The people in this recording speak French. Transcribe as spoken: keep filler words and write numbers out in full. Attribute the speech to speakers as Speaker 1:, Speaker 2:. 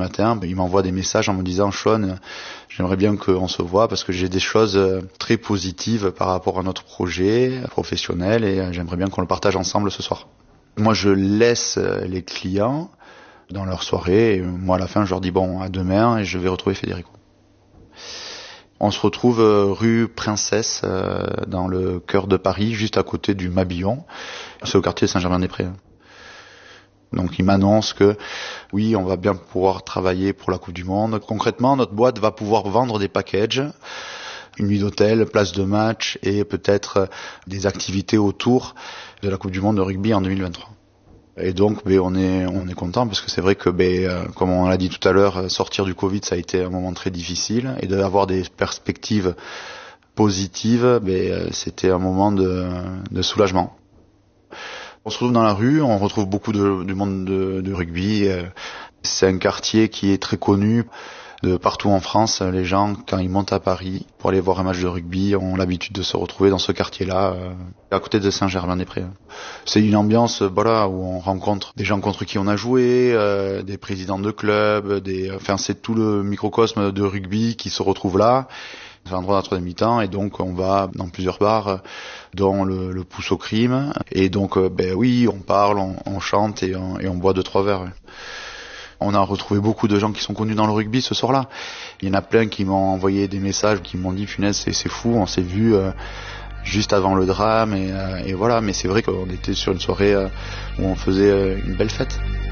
Speaker 1: matin, ben, ils m'envoient des messages en me disant « Sean, j'aimerais bien qu'on se voit parce que j'ai des choses très positives par rapport à notre projet professionnel et j'aimerais bien qu'on le partage ensemble ce soir. » Moi, je laisse les clients dans leur soirée et moi, à la fin, je leur dis « Bon, à demain et je vais retrouver Federico. » On se retrouve rue Princesse, dans le cœur de Paris, juste à côté du Mabillon. C'est au quartier Saint-Germain-des-Prés. Donc il m'annonce que oui, on va bien pouvoir travailler pour la Coupe du Monde. Concrètement, notre boîte va pouvoir vendre des packages, une nuit d'hôtel, place de match et peut-être des activités autour de la Coupe du Monde de rugby en deux mille vingt-trois. Et donc ben, on est on est content parce que c'est vrai que ben, comme on l'a dit tout à l'heure, sortir du Covid, ça a été un moment très difficile et d'avoir des perspectives positives, ben, c'était un moment de, de soulagement. On se retrouve dans la rue, on retrouve beaucoup de, du monde de, de rugby. C'est un quartier qui est très connu de partout en France. Les gens, quand ils montent à Paris pour aller voir un match de rugby, ont l'habitude de se retrouver dans ce quartier-là, à côté de Saint-Germain-des-Prés. C'est une ambiance, voilà, où on rencontre des gens contre qui on a joué, euh, des présidents de clubs, des, enfin c'est tout le microcosme de rugby qui se retrouve là. C'est un endroit d'entre mi-temps et donc on va dans plusieurs bars, dont le, le Pouce au Crime. Et donc, ben oui, on parle, on, on chante et on, et on boit deux trois verres. On a retrouvé beaucoup de gens qui sont connus dans le rugby ce soir-là. Il y en a plein qui m'ont envoyé des messages, qui m'ont dit, punaise, c'est, c'est fou, on s'est vu euh, juste avant le drame et, euh, et voilà. Mais c'est vrai qu'on était sur une soirée euh, où on faisait euh, une belle fête.